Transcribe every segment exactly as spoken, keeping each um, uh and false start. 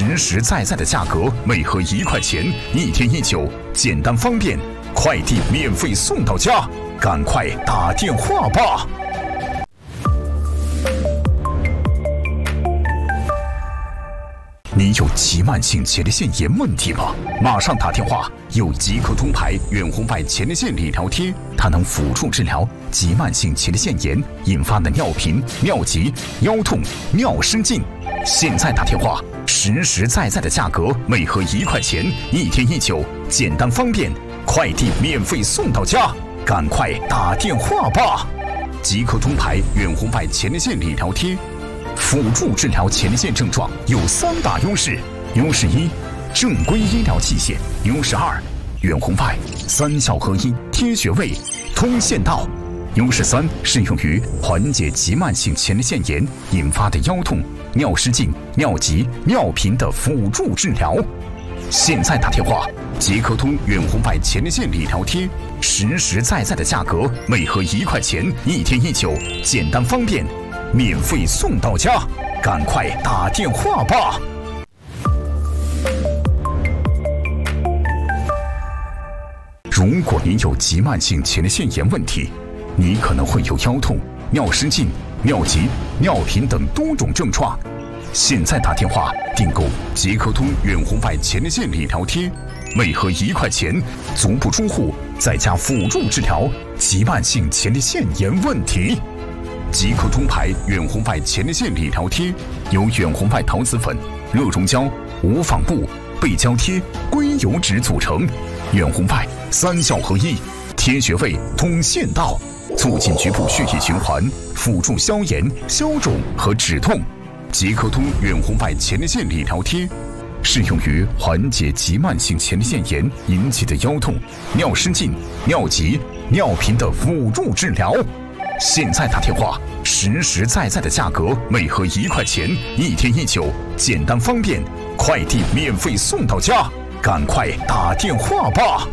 实实在在的价格，每盒一块钱，一天一酒，简单方便，快递免费送到家，赶快打电话吧！你有急慢性前列腺炎问题吗？马上打电话！有即刻通牌远红外前列腺理疗贴，它能辅助治疗急慢性前列腺炎引发的尿频、尿急、腰痛、尿失禁。现在打电话，实实在在的价格，每盒一块钱，一天一酒，简单方便，快递免费送到家，赶快打电话吧！即刻通牌远红外前列腺理疗贴。辅助治疗前列腺症状有三大优势：优势一，正规医疗器械；优势二，远红外三效合一，贴穴位，通线道；优势三，适用于缓解急慢性前列腺炎引发的腰痛、尿失禁、尿急、尿频的辅助治疗。现在打电话，即刻通远红外前列腺理疗贴，实实在在的价格，每盒一块钱，一天一酒，简单方便，免费送到家，赶快打电话吧！如果您有急慢性前列腺炎问题，你可能会有腰痛、尿失禁、尿急、尿频等多种症状。现在打电话订购即刻通远红外前列腺理疗贴，每盒一块钱，足不出户，在家辅助治疗急慢性前列腺炎问题。即刻通牌远红外前列腺理疗贴由远红外桃子粉、热熔胶、无纺布、背胶贴、硅油脂组成，远红外三效合一，贴穴位，通线道，促进局部血液循环，辅助消炎、消肿和止痛。即刻通远红外前列腺理疗贴适用于缓解急慢性前列腺炎引起的腰痛、尿失禁、尿急、尿频的辅助治疗。现在打电话，实实在在的价格，每盒一块钱，一天一酒，简单方便，快递免费送到家，赶快打电话吧！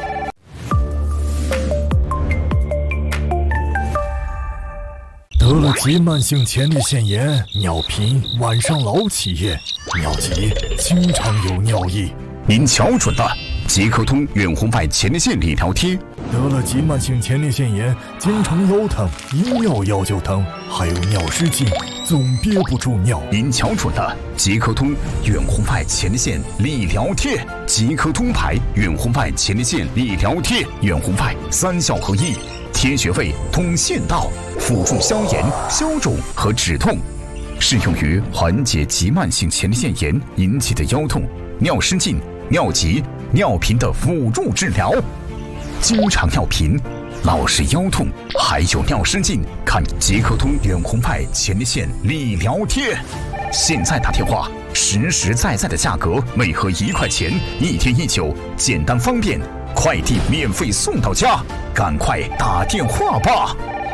得了急慢性前列腺炎，尿频，晚上老起夜，尿急，经常有尿意。 您瞧准了，即刻通远红外前列腺理疗贴。 得了急慢性前列腺炎，经常腰疼，一尿药就疼，还有尿失禁，总憋不住尿。 您瞧准了，即刻通远红外前列腺理疗贴，即刻通牌远红外前列腺理疗贴，远红外三效合一，贴穴位，通线道，辅助消炎、消肿和止痛，适用于缓解急慢性前列腺炎引起的腰痛、尿失禁、尿急、尿频的辅助治疗。经常尿频、老是腰痛，还有尿失禁，看即刻通远红外前列腺理疗贴。现在打电话，实实在在的价格，每盒一块钱，一天一酒，简单方便，快递免费送到家，赶快打电话吧！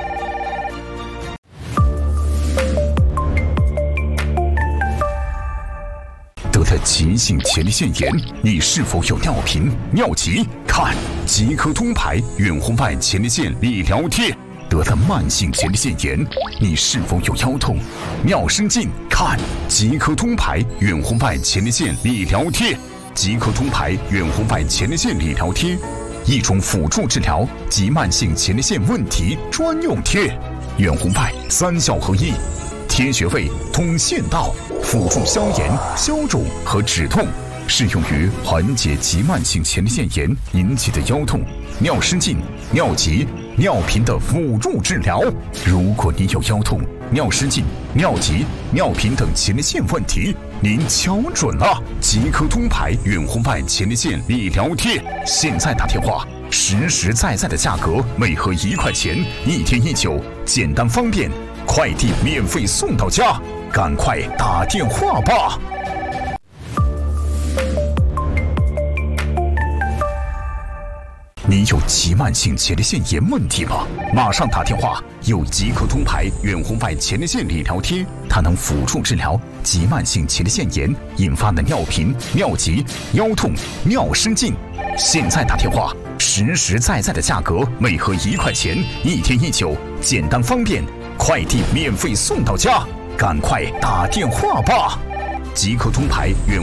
得了急性前列腺炎，你是否有尿频、尿急？看即刻通牌远红外前列腺理疗贴。得了慢性前列腺炎，你是否有腰痛、尿失禁？看即刻通牌远红外前列腺理疗贴。即刻通牌远红外前列腺理疗贴，一种辅助治疗急慢性前列腺问题专用贴，远红外三效合一，贴穴位，通线道，辅助消炎、消肿和止痛，适用于缓解急慢性前列腺炎引起的腰痛、尿失禁、尿急、尿频的辅助治疗。如果你有腰痛、尿失禁、尿急、尿频等前列腺问题，您瞧准了，即刻通牌远红外前列腺理疗贴。现在打电话，实实在在的价格，每盒一块钱，一天一酒，简单方便，快递免费送到家，赶快打电话吧！你有急慢性前列腺炎问题吗？马上打电话！有即刻通牌远红外前列腺理疗贴，它能辅助治疗急慢性前列腺炎引发的尿频、尿急、腰痛、尿失禁。现在打电话，实实在在的价格，每盒一块钱，一天一酒，简单方便，快递免费送到家，赶快打电话吧！即刻通牌远